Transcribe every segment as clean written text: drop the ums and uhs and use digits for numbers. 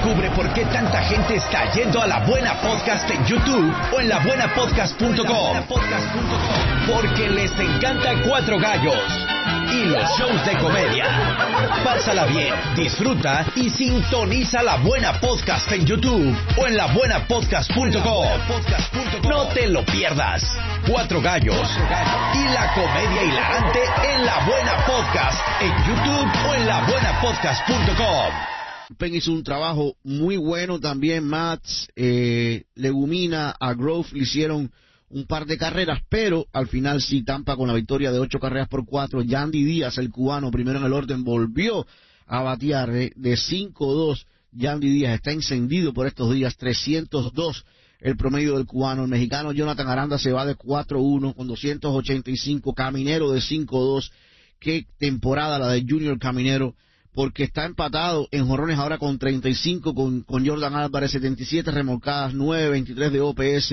Descubre por qué tanta gente está yendo a La Buena Podcast en YouTube o en labuenapodcast.com. Porque les encanta Cuatro Gallos y los shows de comedia. Pásala bien, disfruta y sintoniza La Buena Podcast en YouTube o en labuenapodcast.com. No te lo pierdas. Cuatro Gallos y la comedia hilarante en La Buena Podcast en YouTube o en labuenapodcast.com. Penn hizo un trabajo muy bueno también. Mats, Legumina, a Grove le hicieron un par de carreras, pero al final sí, Tampa con la victoria de 8-4. Yandy Díaz, el cubano, primero en el orden, volvió a batear de 5-2. Yandy Díaz está encendido por estos días, 302 el promedio del cubano. El mexicano Jonathan Aranda se va de 4-1 con 285, Caminero de 5-2. Qué temporada la de Junior Caminero, porque está empatado en jonrones ahora con 35 con Jordan Álvarez, 77 remolcadas, 9.23 de OPS.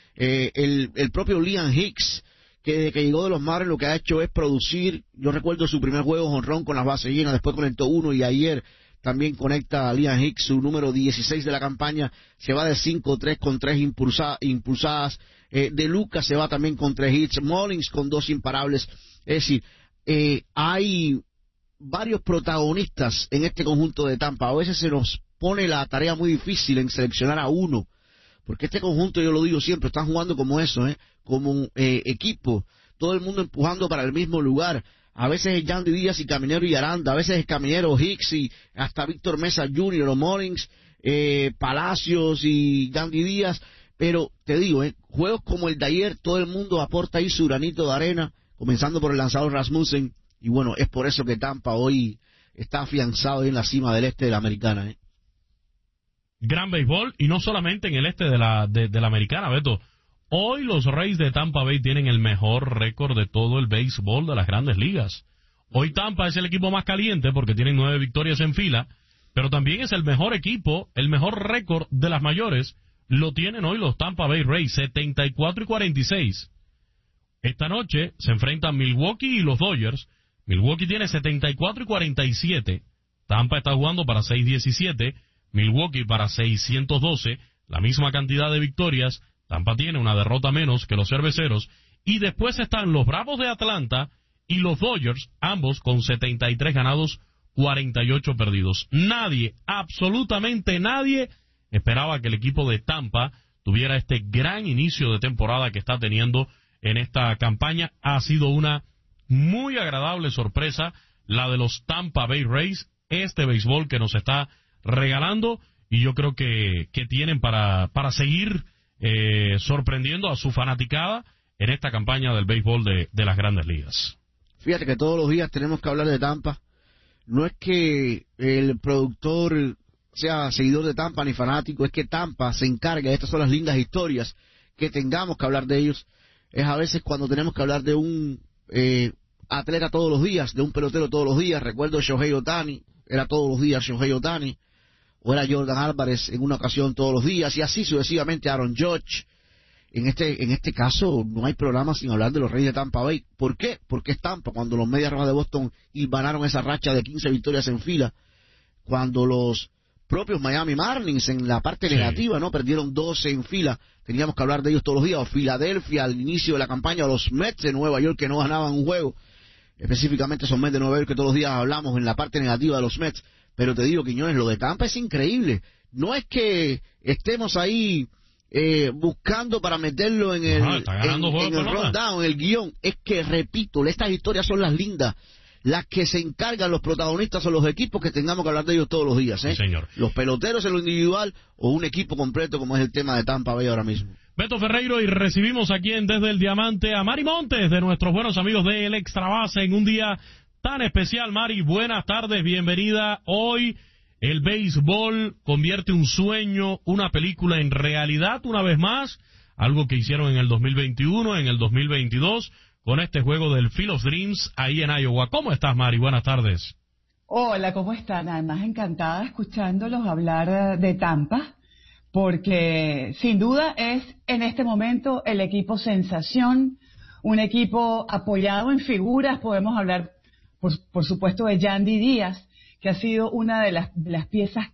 El propio Liam Hicks, que desde que llegó de los Marlins lo que ha hecho es producir. Yo recuerdo su primer juego jonrón con las bases llenas, después conectó uno y ayer también conecta a Liam Hicks, su número 16 de la campaña. Se va de 5-3 con 3 impulsadas. De Lucas se va también con 3 hits. Mullins con 2 imparables. Es decir, hay varios protagonistas en este conjunto de Tampa. A veces se nos pone la tarea muy difícil en seleccionar a uno, porque este conjunto, yo lo digo siempre, están jugando como eso, como un equipo, todo el mundo empujando para el mismo lugar. A veces es Yandy Díaz y Caminero y Aranda, a veces es Caminero, Hicks y hasta Víctor Mesa Jr. o Mullins, Palacios y Yandy Díaz. Pero te digo, juegos como el de ayer, todo el mundo aporta ahí su granito de arena, comenzando por el lanzador Rasmussen. Y bueno, es por eso que Tampa hoy está afianzado en la cima del este de la Americana. Gran béisbol, y no solamente en el este de la Americana, Beto. Hoy los Rays de Tampa Bay tienen el mejor récord de todo el béisbol de las Grandes Ligas. Hoy Tampa es el equipo más caliente porque tienen 9 victorias en fila, pero también es el mejor equipo, el mejor récord de las mayores. Lo tienen hoy los Tampa Bay Rays, 74-46. Esta noche se enfrentan Milwaukee y los Dodgers. Milwaukee tiene 74-47. Tampa está jugando para 617. Milwaukee para 612. La misma cantidad de victorias. Tampa tiene una derrota menos que los Cerveceros. Y después están los Bravos de Atlanta y los Dodgers, ambos con 73 ganados, 48 perdidos. Nadie, absolutamente nadie, esperaba que el equipo de Tampa tuviera este gran inicio de temporada que está teniendo en esta campaña. Ha sido una muy agradable sorpresa la de los Tampa Bay Rays, este béisbol que nos está regalando, y yo creo que tienen para seguir sorprendiendo a su fanaticada en esta campaña del béisbol de las Grandes Ligas. Fíjate que todos los días tenemos que hablar de Tampa. No es que el productor sea seguidor de Tampa ni fanático, es que Tampa se encarga, estas son las lindas historias, que tengamos que hablar de ellos. Es a veces cuando tenemos que hablar de un atleta todos los días, de un pelotero todos los días. Recuerdo Shohei Ohtani, era todos los días Shohei Ohtani, o era Jordan Álvarez en una ocasión todos los días, y así sucesivamente Aaron Judge. En este caso no hay programa sin hablar de los Reyes de Tampa Bay. ¿Por qué? Porque es Tampa. Cuando los Medias Rojas de Boston hilvanaron esa racha de 15 victorias en fila, cuando los propios Miami Marlins en la parte negativa no perdieron 12 en fila, teníamos que hablar de ellos todos los días. O Filadelfia al inicio de la campaña, o los Mets de Nueva York que no ganaban un juego, específicamente esos Mets de Nueva York que todos los días hablamos en la parte negativa de los Mets. Pero te digo, Quiñones, lo de Tampa es increíble. No es que estemos ahí buscando para meterlo en el rundown, en el guión. Es que, repito, estas historias son las lindas. Las que se encargan los protagonistas son los equipos, que tengamos que hablar de ellos todos los días. Sí, señor. Los peloteros en lo individual o un equipo completo, como es el tema de Tampa Bay ahora mismo. Beto Ferreiro, y recibimos aquí en Desde el Diamante a Mari Montes, de nuestros buenos amigos de El Extra Base, en un día tan especial. Mari, buenas tardes, bienvenida. Hoy el béisbol convierte un sueño, una película en realidad una vez más, algo que hicieron en el 2021, en el 2022, con este juego del Field of Dreams ahí en Iowa. ¿Cómo estás, Mari? Buenas tardes. Hola, ¿cómo están? Además, encantada escuchándolos hablar de Tampa, porque sin duda es en este momento el equipo sensación, un equipo apoyado en figuras. Podemos hablar, por supuesto, de Yandy Díaz, que ha sido una de las piezas